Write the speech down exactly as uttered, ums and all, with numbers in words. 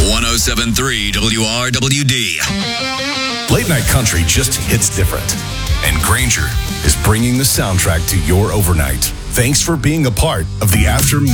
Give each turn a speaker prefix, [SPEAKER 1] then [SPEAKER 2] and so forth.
[SPEAKER 1] one oh seven point three W R W D.
[SPEAKER 2] Late night country just hits different. And Granger is bringing the soundtrack to your overnight. Thanks for being a part of the After